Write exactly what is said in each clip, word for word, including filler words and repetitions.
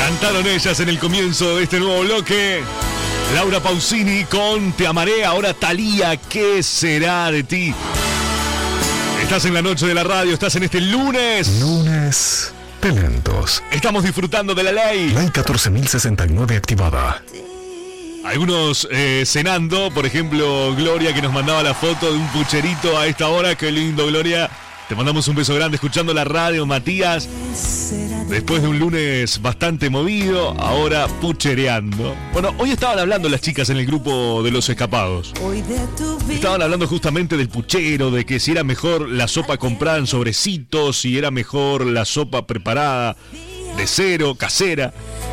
Cantaron ellas en el comienzo de este nuevo bloque. Laura Pausini con Te Amaré. Ahora Thalía, ¿qué será de ti? Estás en la noche de la radio, estás en este lunes. Lunes de lentos. Estamos disfrutando de la ley. Ley catorce mil sesenta y nueve activada. Algunos eh, cenando, por ejemplo, Gloria que nos mandaba la foto de un pucherito a esta hora. Qué lindo, Gloria. Te mandamos un beso grande escuchando la radio, Matías. Después de un lunes bastante movido, ahora puchereando. Bueno, hoy estaban hablando las chicas en el grupo de los escapados. Estaban hablando justamente del puchero, de que si era mejor la sopa comprada en sobrecitos, si era mejor la sopa preparada de cero, casera.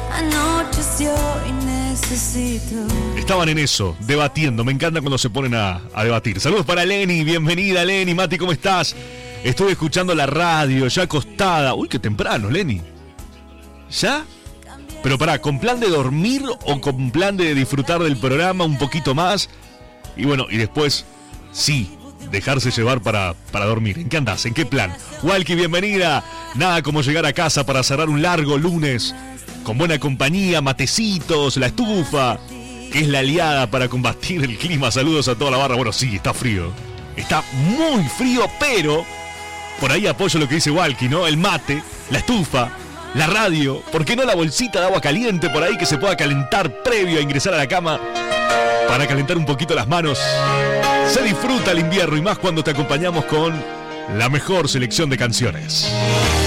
Estaban en eso, debatiendo. Me encanta cuando se ponen a, a debatir. Saludos para Leni, bienvenida Leni. Mati, ¿cómo estás? Estoy escuchando la radio, ya acostada. Uy, qué temprano, Leni. ¿Ya? Pero pará, ¿con plan de dormir o con plan de disfrutar del programa un poquito más? Y bueno, y después, sí, dejarse llevar para, para dormir. ¿En qué andás? ¿En qué plan? Walkie, bienvenida. Nada como llegar a casa para cerrar un largo lunes con buena compañía, matecitos, la estufa, que es la aliada para combatir el clima. Saludos a toda la barra. Bueno, sí, está frío. Está muy frío, pero por ahí apoyo lo que dice Walkie, ¿no? El mate, la estufa, la radio, ¿por qué no la bolsita de agua caliente por ahí que se pueda calentar previo a ingresar a la cama para calentar un poquito las manos? Se disfruta el invierno y más cuando te acompañamos con la mejor selección de canciones.